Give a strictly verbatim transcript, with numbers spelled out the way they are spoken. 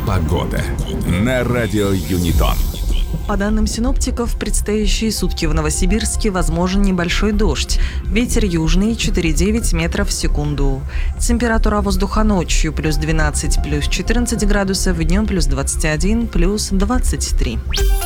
Погода на радио Юнитон. По данным синоптиков, в предстоящие сутки в Новосибирске возможен небольшой дождь. Ветер южный четыре целых девять десятых метров в секунду. Температура воздуха ночью плюс двенадцать, плюс четырнадцать градусов, днем плюс двадцать один, плюс двадцать три.